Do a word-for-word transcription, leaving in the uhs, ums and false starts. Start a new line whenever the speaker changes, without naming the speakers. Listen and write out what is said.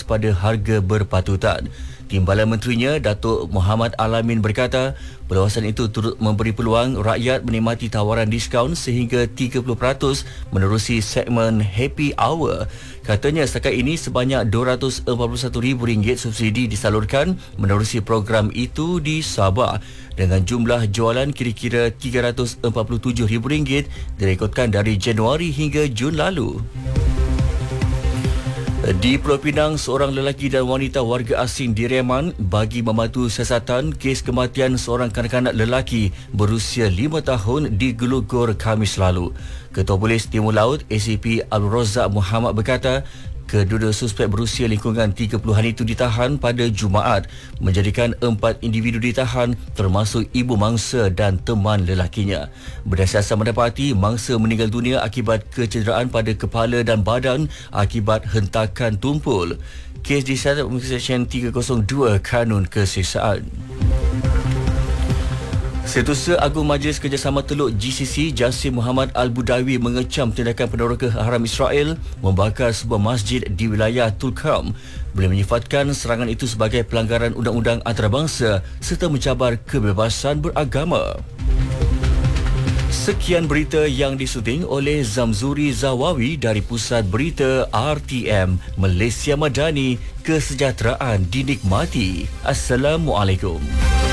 pada harga berpatutan. Timbalan Menterinya Datuk Muhammad Alamin berkata, perluasan itu turut memberi peluang rakyat menikmati tawaran diskaun sehingga tiga puluh peratus menerusi segmen Happy Hour. Katanya setakat ini sebanyak dua ratus empat puluh satu ribu ringgit subsidi disalurkan menerusi program itu di Sabah, dengan jumlah jualan kira-kira tiga ratus empat puluh tujuh ribu ringgit direkodkan dari Januari hingga Jun lalu. Di Pulau Pinang, seorang lelaki dan wanita warga asing direman bagi membantu siasatan kes kematian seorang kanak-kanak lelaki berusia lima tahun di Gelugor Khamis lalu. Ketua Polis Timur Laut A C P Abdul Razak Muhammad berkata, kedua-dua suspek berusia lingkungan tiga puluhan itu ditahan pada Jumaat, menjadikan empat individu ditahan termasuk ibu mangsa dan teman lelakinya. Berdasarkan mendapati, mangsa meninggal dunia akibat kecederaan pada kepala dan badan akibat hentakan tumpul. Kes disyarat Seksyen tiga kosong dua Kanun Keseksaan. Setiausaha Agung Majlis Kerjasama Teluk G C C Jasim Muhammad Al-Budawi mengecam tindakan peneroka haram Israel membakar sebuah masjid di wilayah Tulkarm. Beliau menyifatkan serangan itu sebagai pelanggaran undang-undang antarabangsa serta mencabar kebebasan beragama. Sekian berita yang disuting oleh Zamzuri Zawawi dari Pusat Berita R T M Malaysia Madani. Kesejahteraan dinikmati. Assalamualaikum.